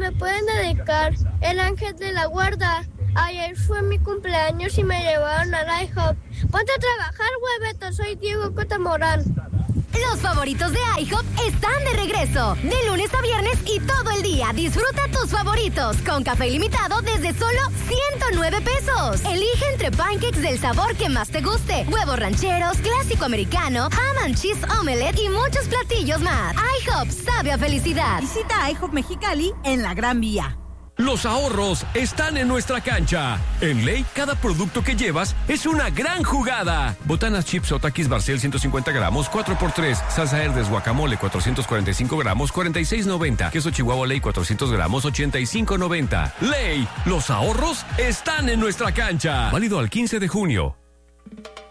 me pueden dedicar El Ángel de la Guarda. Ayer fue mi cumpleaños y me llevaron al IHOP. Ponte a trabajar, hueveto, soy Diego Cotamorán. Los favoritos de IHOP están de regreso. De lunes a viernes y todo el día. Disfruta tus favoritos con café ilimitado desde solo 109 pesos. Elige entre pancakes del sabor que más te guste, huevos rancheros, clásico americano, ham and cheese omelette y muchos platillos más. IHOP sabe a felicidad. Visita IHOP Mexicali en la Gran Vía. Los ahorros están en nuestra cancha. En Ley, cada producto que llevas es una gran jugada. Botanas chips o Takis Barcel 150 gramos, 4x3. Salsa Herdes guacamole 445 gramos, 46.90. Queso Chihuahua Ley 400 gramos, 85.90. Ley, los ahorros están en nuestra cancha. Válido al 15 de junio.